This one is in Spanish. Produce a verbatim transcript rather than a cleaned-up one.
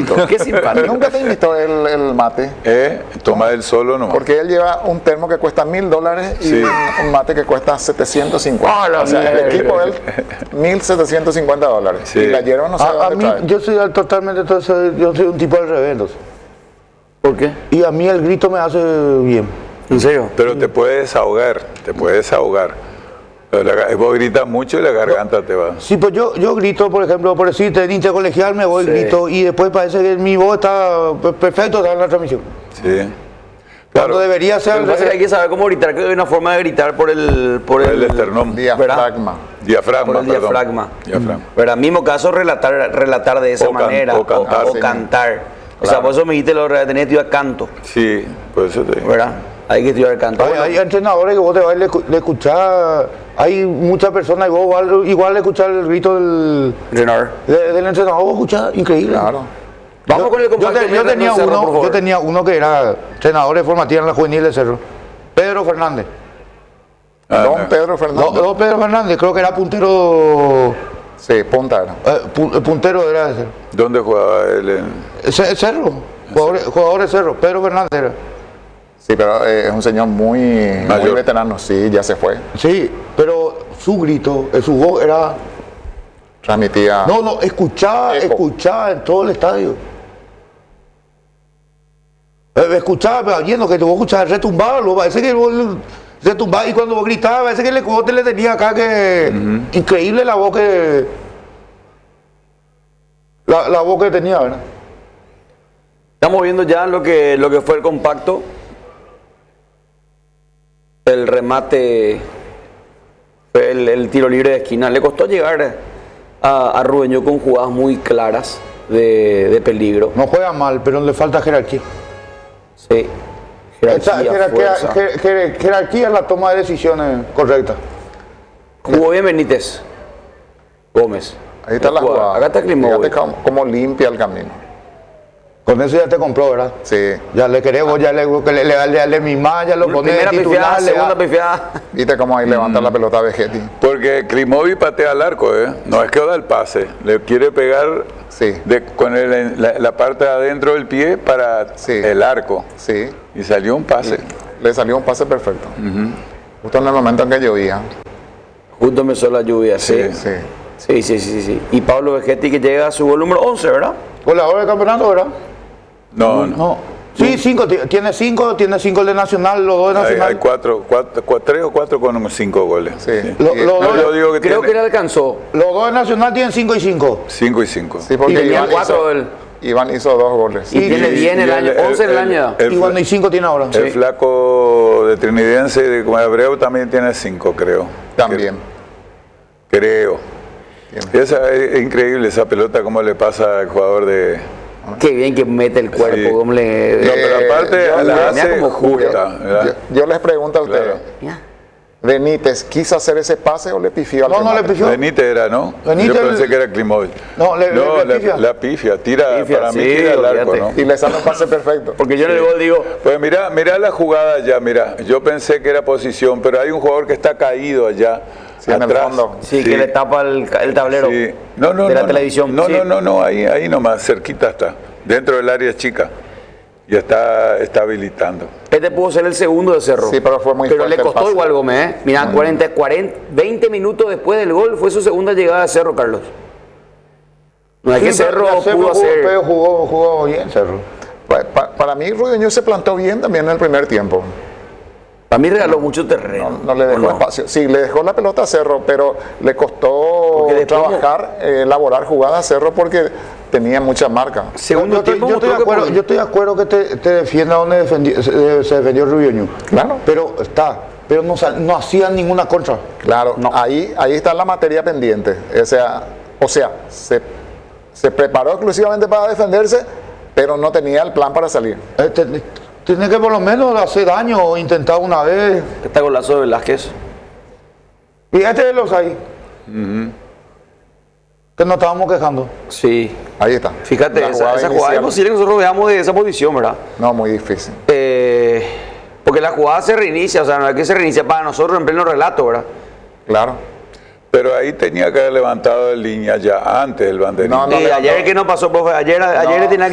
simpático, qué simpático. ¿Nunca te invitó el, el mate? Eh, toma el solo nomás. Porque él lleva un termo que cuesta mil dólares y Sí. un, un mate que cuesta setecientos cincuenta. Ah, la o sea, el mierda. equipo de él, mil setecientos cincuenta dólares. Sí. Y la hierba no sé A, a dónde mí, trae. yo soy totalmente, entonces, yo soy un tipo al revés, entonces. ¿Por qué? Y a mí el grito me hace bien. ¿En serio? Pero te puedes ahogar, te puedes ahogar. Pero la- vos gritas mucho y la garganta te va. Sí, pues yo, yo grito, por ejemplo, por decirte, en intercolegial me voy, Sí. grito, y después parece que mi voz está perfecto, está en la transmisión. Sí. Cuando Claro, debería ser Lo al que pasa es que hay revés. que saber cómo gritar, que hay una forma de gritar por el... Por el esternón. Diafragma. Diafragma, Por el perdón. diafragma. Diafragma. Pero al mismo caso, relatar, relatar de esa O can- manera. o cantar, o, sí. cantar. O sea, Claro. por eso me dijiste lo de tener que estudiar canto, Sí, por eso te digo. ¿verdad? Hay que estudiar canto. Hay, Bueno, hay entrenadores que vos te vas y le, escu- le escuchás, hay muchas personas y vos igual, igual le escuchás el grito del, entrenador. de- del entrenador, vos escuchás, increíble. Claro. Vamos Yo- con el yo, compacto te- yo mientras tenía nos cerró, por uno, favor. yo tenía uno que era entrenador de formativa en la juvenil de Cerro, Pedro Fernández. Ah, Don no. Pedro No, Fernández. no, Pedro Fernández, creo que era puntero, Sí, punta era. eh, pu- puntero era de Cerro. ¿Dónde jugaba él? En- Ce- Cerro, jugador, jugador de Cerro, Pedro Fernández era. Sí, pero eh, es un señor muy, muy Mayor. veterano. Sí, ya se fue. Sí, pero su grito, eh, su voz era... Transmitía. No, no, escuchaba, Eco. escuchaba en todo el estadio. Eh, Escuchaba, pero oyendo que vos escuchabas retumbar, lo parece que vos retumbaba y cuando vos gritabas, parece que el ecote le tenía acá que... Increíble la voz que... La, la voz que tenía, ¿verdad? Estamos viendo ya lo que, lo que fue el compacto. El remate, fue el, el tiro libre de esquina. Le costó llegar a, a Rubeño con jugadas muy claras de, de peligro. No juega mal, pero le falta jerarquía. Sí. Esa Jerarquía, jerarquía, fuerza. jer- jer- jerarquía es la toma de decisiones correcta. Jugó bien Benítez Gómez. Ahí está la jugada. Acá está Climo. Fíjate cómo, cómo limpia el camino. Con eso ya te compró, ¿verdad? Sí. Ya le queremos, ya le, que le, le, le, le mimás, ya lo pones Primera de pifiada, titular, le da- segunda pifiada. Viste cómo ahí levanta la pelota Vegetti. Porque Klimovic patea al arco, ¿eh? No es que da el pase, le quiere pegar Sí. de- con el- la, la parte de adentro del pie para Sí. el arco. Sí. Y salió un pase. Le salió un pase perfecto. Justo en el momento en que llovía. Justo empezó la lluvia, sí. Sí. Sí, sí, sí, sí. Y Pablo Vegetti que llega a su gol número once, ¿verdad? Goleador del campeonato, ¿verdad? No, no. No. Sí, cinco, ti- tiene cinco, tiene cinco el de Nacional, los dos de Hay, Nacional. hay cuatro, cuatro, cuatro- tres o cuatro con cinco goles. Sí. Lo- Y- lo- No, yo digo que Creo que tiene le alcanzó. Los dos de Nacional tienen cinco y cinco. cinco y cinco. sí, porque Y tenía Iván cuatro hizo, él. Iván hizo dos goles. Y tiene diez en el año, once en el año. El, Y bueno, y cinco tiene ahora. el flaco de Trinidense de como Abreu también tiene cinco, creo. También. Creo. Esa, es increíble esa pelota, cómo le pasa al jugador de... Qué bien que mete el cuerpo, Sí. cómo le... No, pero Eh, aparte yo- la mira hace cómo juega. justa, ¿verdad? Yo, yo les pregunto a ustedes, Claro. Mira. ¿Benítez quiso hacer ese pase o le pifió al No, no le remate? pifió. Benítez era, ¿no? Benítez- Yo pensé que era Klimovic. No, le- le- le la, pifia. la pifia, tira, Pifia, para mí sí, tira al arco, olvídate. ¿no? Y le sale un pase perfecto. Porque yo en el gol digo, Pues mira, mira la jugada allá, mira, yo pensé que era posición, pero hay un jugador que está caído allá, Sí, en el atrás. fondo. sí, que le tapa el, el tablero Sí. No, no, de la no, televisión. No, Sí. no, no, no, ahí, ahí nomás, cerquita está, dentro del área chica, y está, está habilitando. Este pudo ser el segundo de Cerro. Sí, pero fue muy Pero fuerte le el costó pase. igual Gómez, ¿eh? Mira, cuarenta, cuarenta, veinte minutos después del gol fue su segunda llegada a Cerro, Carlos. No es que Sí, pero Cerro ya Cerro pudo jugó, hacer... pero jugó, jugó bien, Cerro. Pa- pa- para mí, Rubeño se plantó bien también en el primer tiempo. Para mí regaló mucho terreno. No le ¿o dejó no? espacio. Sí, le dejó la pelota a Cerro, pero le costó Porque después trabajar, eh, elaborar jugadas a Cerro porque tenía mucha marca. Segundo yo, estoy, tiempo yo, estoy de mostró que acuerdo, por- yo estoy de acuerdo que te, te defienda donde defendió- se, se defendió Rubiño. Claro. Pero está, pero no, sal- no hacían ninguna contra. Claro, ahí, ahí está la materia pendiente. O sea, o sea se, se preparó exclusivamente para defenderse, pero no tenía el plan para salir. Eh, te- Tiene que por lo menos hacer daño o intentar una vez. Este golazo de Velázquez. Y este de los ahí. Que nos estábamos quejando. Sí. Ahí está. Fíjate, La esa, jugada esa jugada es inicial. posible que nosotros veamos de esa posición, ¿verdad? No, muy difícil. Eh, porque la jugada se reinicia, o sea, no es que se reinicia para nosotros en pleno relato, ¿verdad? Claro. Pero ahí tenía que haber levantado en línea ya antes el banderín. No, no y levantó. ayer que no pasó, profe, ayer, ayer No. tenía que